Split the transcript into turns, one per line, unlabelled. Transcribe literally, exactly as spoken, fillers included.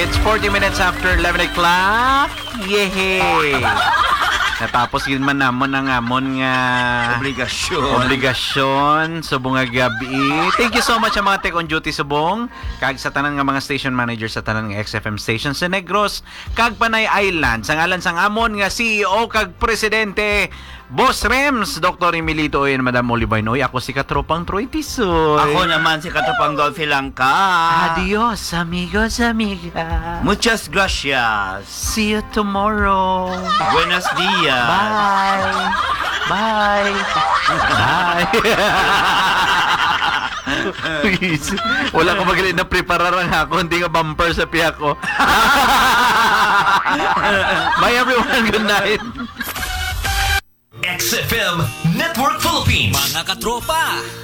It's forty minutes after eleven o'clock. Yehey! Natapos yun man namon ang amon nga
Obligasyon.
obligasyon subong nga gabi. Thank you so much sa mga tech on duty subong kag sa tanan nga mga station manager sa tanan nga X F M station sa Negros kag Panay Island. Sa ngalan sang amon nga C E O kag presidente Boss Rems, Doctor Emilito Oy, Madam Olivine Oy. Ako si Katropang Troy Tisoy.
Ako naman si Katapang Dolphy Langka.
Adios, amigos, amiga.
Muchas gracias.
See you tomorrow.
Buenos dias.
Bye. Bye. Bye. Wala ko magaling na prepararan ako. Hindi ka bumper sa piyak ko. Bye everyone. Good night.
X F M Network Philippines.
Mga katropa,